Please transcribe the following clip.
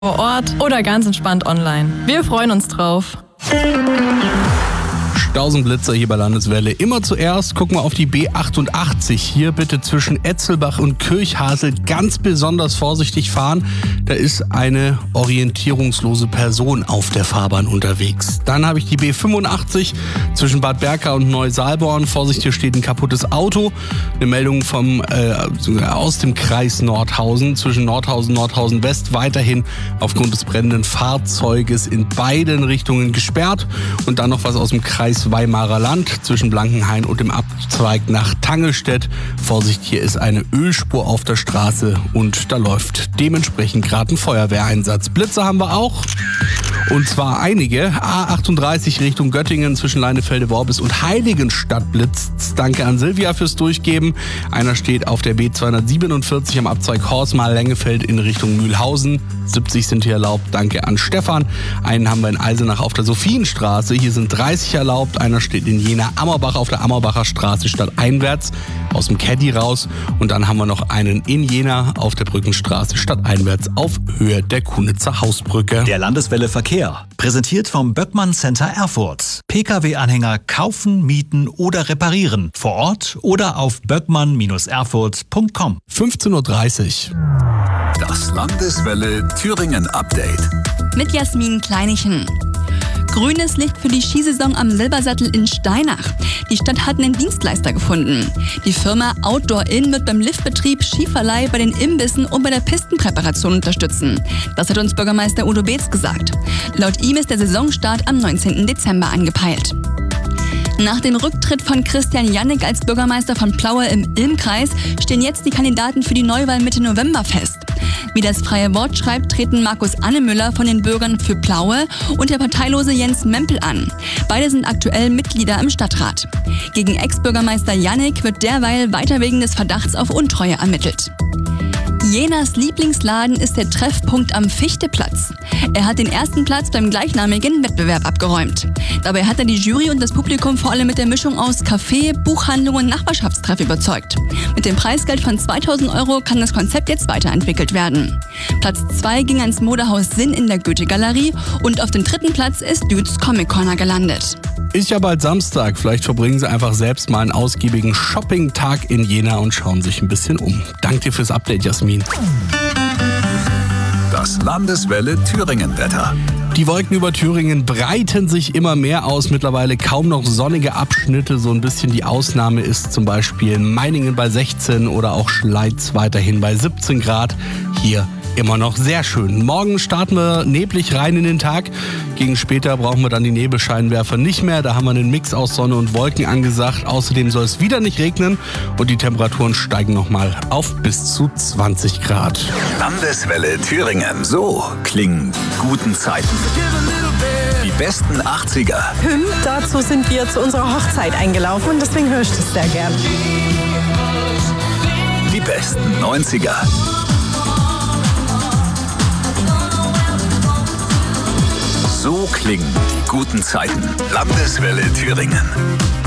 vor Ort oder ganz entspannt online. Wir freuen uns drauf. Stausenblitzer hier bei Landeswelle. Immer zuerst gucken wir auf die B88. Hier bitte zwischen Etzelbach und Kirchhasel ganz besonders vorsichtig fahren. Da ist eine orientierungslose Person auf der Fahrbahn unterwegs. Dann habe ich die B85 zwischen Bad Berka und Neu-Saalborn. Vorsicht, hier steht ein kaputtes Auto. Eine Meldung aus dem Kreis Nordhausen zwischen Nordhausen und Nordhausen West. Weiterhin aufgrund des brennenden Fahrzeuges in beiden Richtungen gesperrt. Und dann noch was aus dem Kreis Weimarer Land zwischen Blankenhain und dem Abzweig nach Tangelstedt. Vorsicht, hier ist eine Ölspur auf der Straße und da läuft dementsprechend gerade ein Feuerwehreinsatz. Blitze haben wir auch. Und zwar einige. A38 Richtung Göttingen zwischen Leinefelde-Worbis und Heiligenstadt blitzt. Danke an Silvia fürs Durchgeben. Einer steht auf der B247 am Abzweig Horsmal-Lengefeld in Richtung Mühlhausen. 70 sind hier erlaubt. Danke an Stefan. Einen haben wir in Eisenach auf der Sophienstraße. Hier sind 30 erlaubt. Einer steht in Jena-Ammerbach auf der Ammerbacher Straße stadteinwärts aus dem Caddy raus. Und dann haben wir noch einen in Jena auf der Brückenstraße stadteinwärts auf Höhe der Kunitzer Hausbrücke. Der Landeswelle Verkehr, präsentiert vom Böckmann Center Erfurt. Pkw-Anhänger kaufen, mieten oder reparieren. Vor Ort oder auf böckmann-erfurt.com. 15:30 Uhr. Das Landeswelle Thüringen Update. Mit Jasmin Kleinichen. Grünes Licht für die Skisaison am Silbersattel in Steinach. Die Stadt hat einen Dienstleister gefunden. Die Firma Outdoor Inn wird beim Liftbetrieb, Skiverleih, bei den Imbissen und bei der Pistenpräparation unterstützen. Das hat uns Bürgermeister Udo Beetz gesagt. Laut ihm ist der Saisonstart am 19. Dezember angepeilt. Nach dem Rücktritt von Christian Jannik als Bürgermeister von Plaue im Ilm-Kreis stehen jetzt die Kandidaten für die Neuwahl Mitte November fest. Wie das Freie Wort schreibt, treten Markus Annemüller von den Bürgern für Plaue und der parteilose Jens Mempel an. Beide sind aktuell Mitglieder im Stadtrat. Gegen Ex-Bürgermeister Jannik wird derweil weiter wegen des Verdachts auf Untreue ermittelt. Jenas Lieblingsladen ist der Treffpunkt am Fichteplatz. Er hat den ersten Platz beim gleichnamigen Wettbewerb abgeräumt. Dabei hat er die Jury und das Publikum vor allem mit der Mischung aus Café, Buchhandlung und Nachbarschaftstreff überzeugt. Mit dem Preisgeld von 2.000 € kann das Konzept jetzt weiterentwickelt werden. Platz 2 ging ans Modehaus Sinn in der Goethe-Galerie und auf dem 3. Platz ist Dudes Comic Corner gelandet. Ist ja bald Samstag. Vielleicht verbringen Sie einfach selbst mal einen ausgiebigen Shopping-Tag in Jena und schauen sich ein bisschen um. Danke dir fürs Update, Jasmin. Das Landeswelle Thüringen-Wetter. Die Wolken über Thüringen breiten sich immer mehr aus. Mittlerweile kaum noch sonnige Abschnitte. So ein bisschen die Ausnahme ist zum Beispiel Meiningen bei 16 oder auch Schleiz weiterhin bei 17 Grad. Hier immer noch sehr schön. Morgen starten wir neblig rein in den Tag. Gegen später brauchen wir dann die Nebelscheinwerfer nicht mehr. Da haben wir einen Mix aus Sonne und Wolken angesagt. Außerdem soll es wieder nicht regnen und die Temperaturen steigen nochmal auf bis zu 20 Grad. Landeswelle Thüringen. So klingen die guten Zeiten. Die besten 80er. Dazu sind wir zu unserer Hochzeit eingelaufen und deswegen höre ich das sehr gern. Die besten 90er. So klingen die guten Zeiten. Landeswelle Thüringen.